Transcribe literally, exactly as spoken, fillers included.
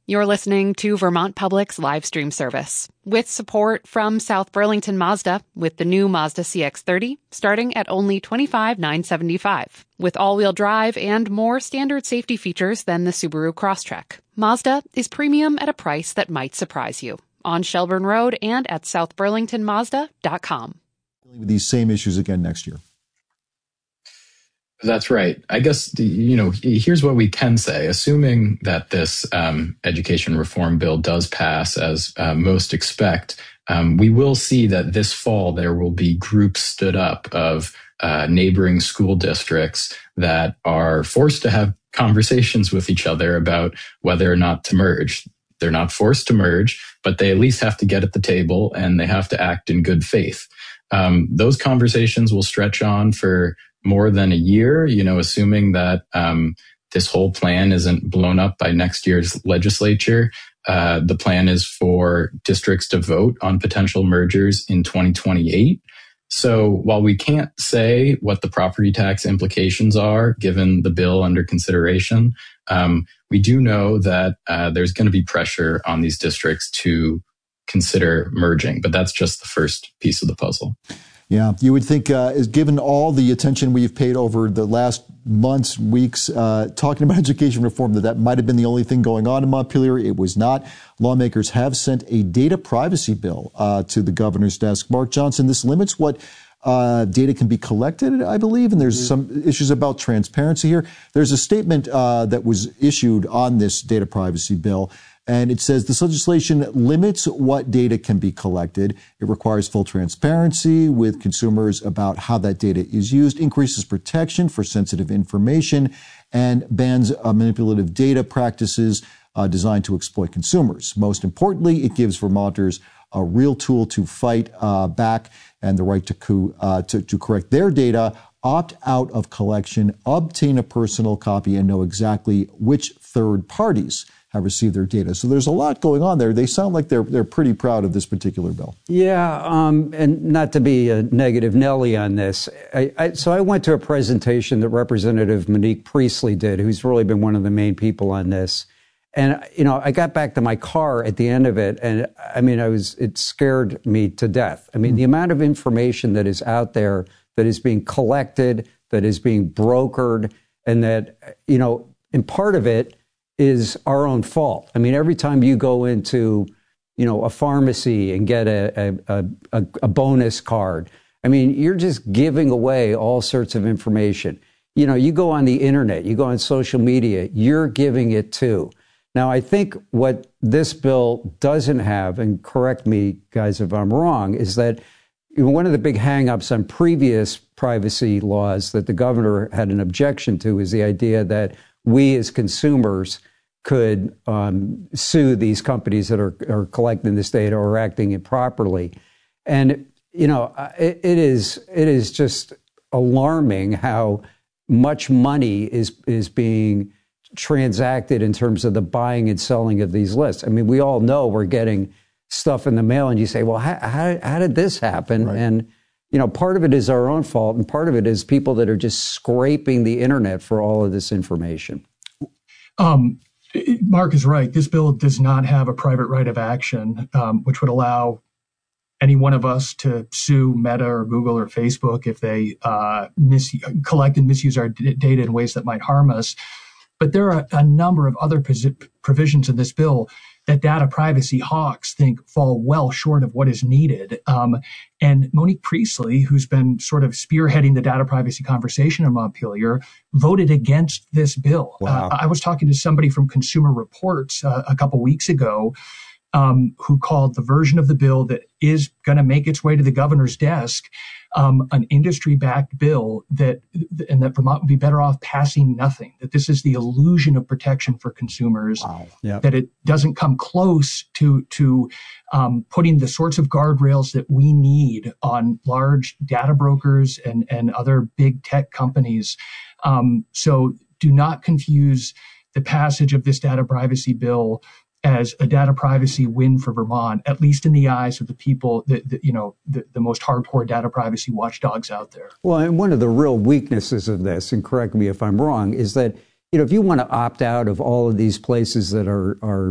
You're listening to Vermont Public's live stream service with support from South Burlington Mazda with the new Mazda C X thirty starting at only twenty-five thousand nine hundred seventy-five dollars with all-wheel drive and more standard safety features than the Subaru Crosstrek. Mazda is premium at a price that might surprise you. On Shelburne Road and at south burlington mazda dot com. With these same issues again next year. That's right. I guess, you know, here's what we can say. Assuming that this um, education reform bill does pass, as uh, most expect, um, we will see that this fall there will be groups stood up of uh, neighboring school districts that are forced to have conversations with each other about whether or not to merge. They're not forced to merge, but they at least have to get at the table and they have to act in good faith. Um, those conversations will stretch on for more than a year, you know, assuming that um, this whole plan isn't blown up by next year's legislature. Uh, the plan is for districts to vote on potential mergers in twenty twenty-eight. So while we can't say what the property tax implications are, given the bill under consideration, um, we do know that uh, there's going to be pressure on these districts to consider merging. But that's just the first piece of the puzzle. Yeah, you would think, uh, given all the attention we've paid over the last months, weeks, uh, talking about education reform, that that might have been the only thing going on in Montpelier. It was not. Lawmakers have sent a data privacy bill uh, to the governor's desk. Mark Johnson, this limits what uh, data can be collected, I believe, and there's some issues about transparency here. There's a statement uh, that was issued on this data privacy bill. And it says this legislation limits what data can be collected. It requires full transparency with consumers about how that data is used, increases protection for sensitive information, and bans uh, manipulative data practices uh, designed to exploit consumers. Most importantly, it gives Vermonters a real tool to fight uh, back and the right to, co- uh, to, to correct their data, opt out of collection, obtain a personal copy, and know exactly which third parties have received their data. So there's a lot going on there. They sound like they're they're pretty proud of this particular bill. Yeah, um, and not to be a negative Nelly on this. I, I, so I went to a presentation that Representative Monique Priestley did, who's really been one of the main people on this. And, you know, I got back to my car at the end of it, and I mean, I was it scared me to death. I mean, mm-hmm. the amount of information that is out there that is being collected, that is being brokered, and that, you know, and part of it is our own fault. I mean, every time you go into, you know, a pharmacy and get a, a, a, a bonus card, I mean, you're just giving away all sorts of information. You know, you go on the internet, you go on social media, you're giving it too. Now, I think what this bill doesn't have, and correct me, guys, if I'm wrong, is that one of the big hangups on previous privacy laws that the governor had an objection to is the idea that we as consumers could um, sue these companies that are, are collecting this data or acting improperly. And, you know, it, it is it is just alarming how much money is is being transacted in terms of the buying and selling of these lists. I mean, we all know we're getting stuff in the mail and you say, well, how, how, how did this happen? Right. And, you know, part of it is our own fault, and part of it is people that are just scraping the internet for all of this information. Um, Mark is right. This bill does not have a private right of action, um, which would allow any one of us to sue Meta or Google or Facebook if they uh, mis- collect and misuse our d- data in ways that might harm us. But there are a number of other pos- provisions in this bill that data privacy hawks think fall well short of what is needed. Um, and Monique Priestley, who's been sort of spearheading the data privacy conversation in Montpelier, voted against this bill. Wow. Uh, I was talking to somebody from Consumer Reports uh, a couple weeks ago um, who called the version of the bill that is going to make its way to the governor's desk um, an industry-backed bill that, and that Vermont would be better off passing nothing, that this is the illusion of protection for consumers, wow. Yep. that it doesn't come close to, to um, putting the sorts of guardrails that we need on large data brokers and, and other big tech companies. Um, so do not confuse the passage of this data privacy bill as a data privacy win for Vermont, at least in the eyes of the people, that, that you know, the, the most hardcore data privacy watchdogs out there. Well, and one of the real weaknesses of this, and correct me if I'm wrong, is that, you know, if you want to opt out of all of these places that are, are